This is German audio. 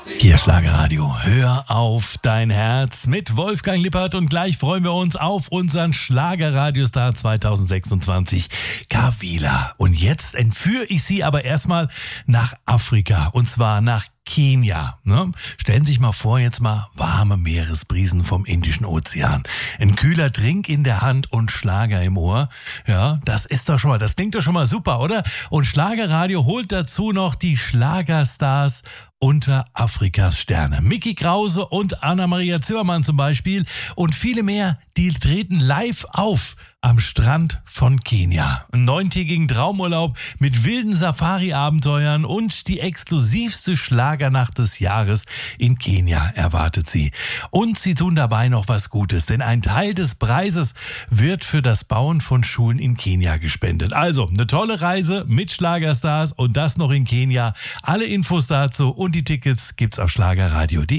Hier Schlagerradio, hör auf dein Herz mit Wolfgang Lippert und gleich freuen wir uns auf unseren Schlagerradiostar 2026, Kawila. Und jetzt entführe ich Sie aber erstmal nach Afrika und zwar nach Kenia. Ne? Stellen Sie sich mal vor, jetzt mal warme Meeresbrisen vom Indischen Ozean. Ein kühler Drink in der Hand und Schlager im Ohr. Ja, das klingt doch schon mal super, oder? Und Schlagerradio holt dazu noch die Schlagerstars unter Afrikas Sterne. Micky Krause und Anna-Maria Zimmermann zum Beispiel und viele mehr, die treten live auf am Strand von Kenia. Einen 9-tägigen Traumurlaub mit wilden Safari-Abenteuern und die exklusivste Schlagernacht des Jahres in Kenia erwartet sie. Und sie tun dabei noch was Gutes, denn ein Teil des Preises wird für das Bauen von Schulen in Kenia gespendet. Also eine tolle Reise mit Schlagerstars und das noch in Kenia. Alle Infos dazu und die Tickets gibt's auf schlagerradio.de.